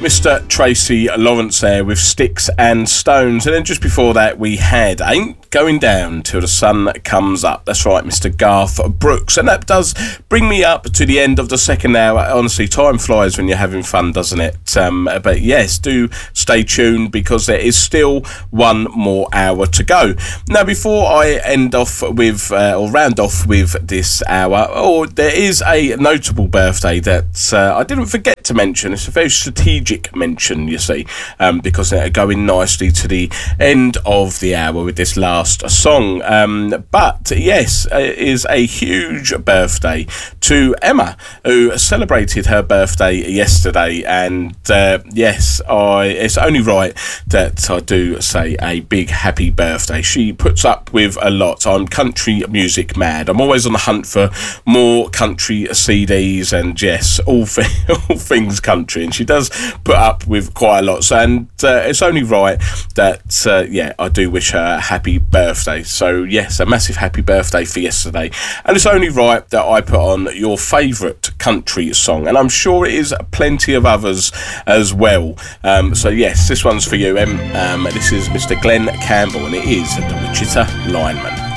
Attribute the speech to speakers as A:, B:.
A: Mr. Tracy Lawrence there with Sticks and Stones. And then just before that, we had Ain't Going Down Till the Sun Comes Up. That's right, Mr. Garth Brooks. And that does bring me up to the end of the second hour. Honestly, time flies when you're having fun, doesn't it? But yes, do stay tuned because there is still one more hour to go. Now, before I end off with, or round off with this hour, there is a notable birthday that I didn't forget to mention. It's a very strategic mention, you see, because they're going nicely to the end of the hour with this last song. But yes, it is a huge birthday to Emma, who celebrated her birthday yesterday. And yes, it's only right that I do say a big happy birthday. She puts up with a lot. I'm country music mad. I'm always on the hunt for more country CDs and yes, all things country, and she does put up with quite a lot. So, and it's only right that I do wish her a happy birthday. So yes, a massive happy birthday for yesterday, and it's only right that I put on your favourite country song, and I'm sure it is plenty of others as well. So yes, this one's for you, This is Mr. Glenn Campbell, and it is The Wichita Lineman.